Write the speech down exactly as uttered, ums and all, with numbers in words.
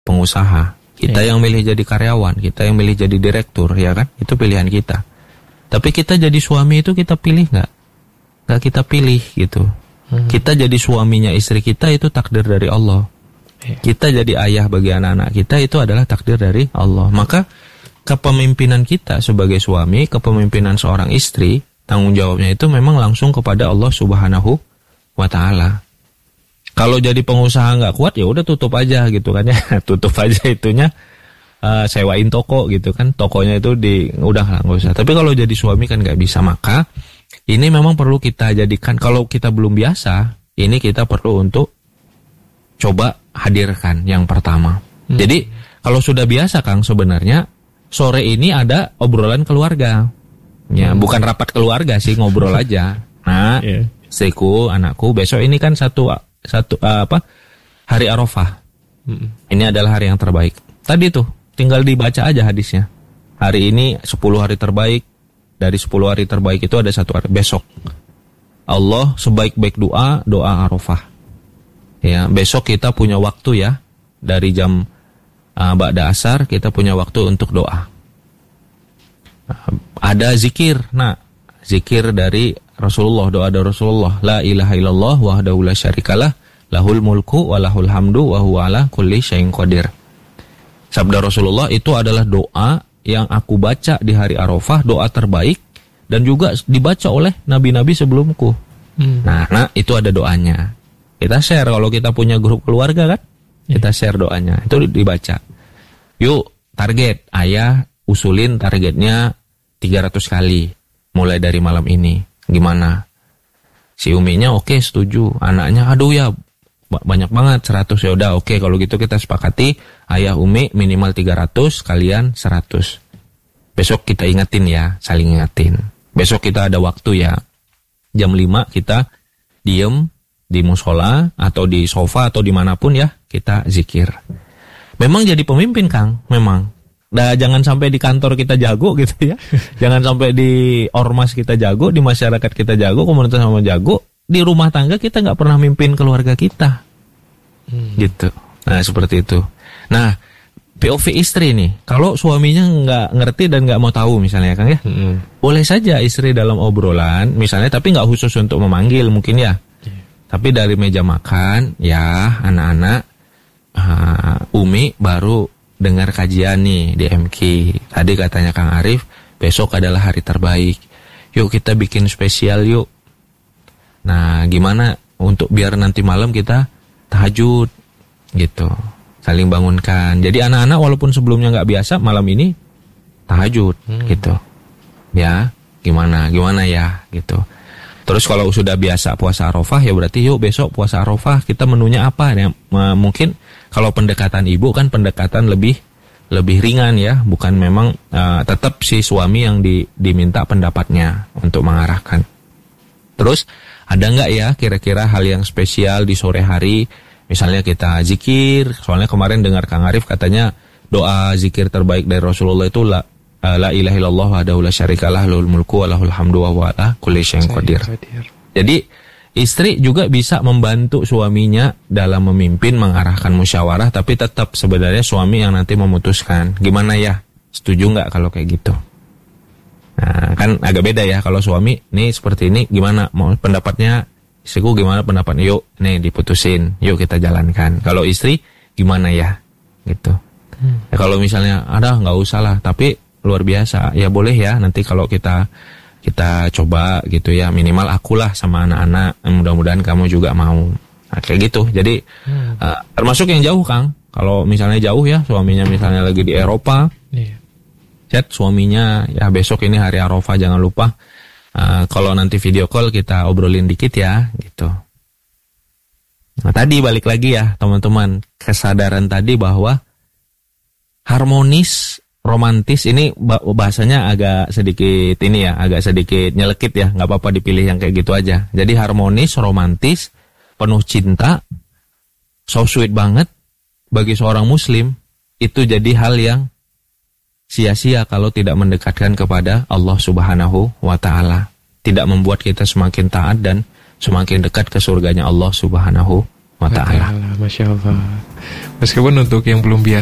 pengusaha, kita yeah. yang milih jadi karyawan, kita yang milih jadi direktur, ya kan? Itu pilihan kita. Tapi kita jadi suami itu kita pilih nggak? Nggak kita pilih gitu. Hmm. Kita jadi suaminya istri kita itu takdir dari Allah. Yeah. Kita jadi ayah bagi anak-anak kita itu adalah takdir dari Allah. Maka kepemimpinan kita sebagai suami, kepemimpinan seorang istri, tanggung jawabnya itu memang langsung kepada Allah Subhanahu wa Ta'ala. Kalau jadi pengusaha nggak kuat ya udah tutup aja gitu kan ya, tutup aja itunya. Uh, sewain toko gitu kan, tokonya itu di udah lah nggak usah. Tapi kalau jadi suami kan nggak bisa. Maka ini memang perlu kita jadikan, kalau kita belum biasa, ini kita perlu untuk coba hadirkan yang pertama. Hmm. Jadi kalau sudah biasa Kang, sebenarnya sore ini ada obrolan keluarga, ya hmm. bukan rapat keluarga sih, ngobrol aja. Nah, yeah. istriku, anakku, besok ini kan satu satu uh, apa hari Arafah. Hmm. Ini adalah hari yang terbaik. Tadi tuh tinggal dibaca aja hadisnya. Hari ini sepuluh hari terbaik. Dari sepuluh hari terbaik itu ada satu hari. Besok Allah sebaik-baik doa, doa Arafah. Ya, besok kita punya waktu ya. Dari jam uh, ba'da asar kita punya waktu untuk doa. Uh, ada zikir. Nah, zikir dari Rasulullah, doa dari Rasulullah. La ilaha illallah wahdahu la syarikalah, lahul mulku wa lahul hamdu wa huwa ala kulli syai'in qadir. Sabda Rasulullah itu adalah doa yang aku baca di hari Arafah, doa terbaik, dan juga dibaca oleh nabi-nabi sebelumku. Hmm. Nah, nah, itu ada doanya. Kita share kalau kita punya grup keluarga kan, yeah. kita share doanya, itu dibaca. Yuk, target, ayah usulin targetnya tiga ratus kali, mulai dari malam ini. Gimana? Si uminya oke, okay, setuju. Anaknya, aduh ya, banyak banget, seratus ya udah oke, kalau gitu kita sepakati ayah umi minimal tiga ratus, kalian seratus. Besok kita ingetin ya, saling ingetin. Besok kita ada waktu ya, jam lima kita diem di musola atau di sofa atau dimanapun ya, kita zikir. Memang jadi pemimpin Kang, memang. Nah, jangan sampai di kantor kita jago gitu ya. Jangan sampai di ormas kita jago, di masyarakat kita jago, komunitas sama jago. Di rumah tangga kita nggak pernah mimpin keluarga kita, hmm. gitu. Nah seperti itu. Nah P O V istri nih, kalau suaminya nggak ngerti dan nggak mau tahu misalnya Kang ya, hmm. boleh saja istri dalam obrolan, misalnya, tapi nggak khusus untuk memanggil mungkin ya. Yeah. Tapi dari meja makan, ya anak-anak, uh, Umi baru dengar kajian nih di M K. Tadi katanya Kang Arif, besok adalah hari terbaik. Yuk kita bikin spesial yuk. Nah, gimana untuk biar nanti malam kita tahajud gitu, saling bangunkan. Jadi anak-anak walaupun sebelumnya nggak biasa, malam ini tahajud hmm. gitu. Ya, gimana, gimana ya gitu. Terus kalau sudah biasa puasa Arafah ya berarti yuk besok puasa Arafah kita menunya apa? Ya, mungkin kalau pendekatan ibu kan pendekatan lebih lebih ringan ya, bukan memang uh, tetap si suami yang di, diminta pendapatnya untuk mengarahkan. Terus ada nggak ya kira-kira hal yang spesial di sore hari? Misalnya kita zikir, soalnya kemarin dengar Kang Arif katanya doa zikir terbaik dari Rasulullah itu la, uh, la ilaha illallah wahdahu la syarikalah lahul mulku wa lahul hamdu wa huwa ala kulli syai'in qadir. Jadi istri juga bisa membantu suaminya dalam memimpin, mengarahkan musyawarah, tapi tetap sebenarnya suami yang nanti memutuskan. Gimana ya? Setuju nggak kalau kayak gitu? Nah, kan agak beda ya kalau suami, nih seperti ini, gimana mau pendapatnya, istriku gimana pendapatnya, yuk nih diputusin, yuk kita jalankan. Kalau istri gimana ya, gitu. Hmm. Ya, kalau misalnya ada nggak usah lah, tapi luar biasa, ya boleh ya nanti kalau kita kita coba gitu ya, minimal akulah sama anak-anak, mudah-mudahan kamu juga mau. Nah, kayak gitu. Jadi hmm. uh, termasuk yang jauh Kang, kalau misalnya jauh ya, suaminya misalnya lagi di Eropa. Yeah. Chat suaminya, ya besok ini hari Arafah jangan lupa. Uh, kalau nanti video call kita obrolin dikit ya, gitu. Nah tadi balik lagi ya teman-teman, kesadaran tadi bahwa harmonis, romantis, ini bahasanya agak sedikit ini ya, agak sedikit nyelekit ya, nggak apa-apa dipilih yang kayak gitu aja. Jadi harmonis, romantis, penuh cinta, so sweet banget bagi seorang muslim, itu jadi hal yang sia-sia kalau tidak mendekatkan kepada Allah Subhanahu wa Ta'ala. Tidak membuat kita semakin taat dan semakin dekat ke surganya Allah Subhanahu wa ta'ala. Masya Allah. Meskipun untuk yang belum biasa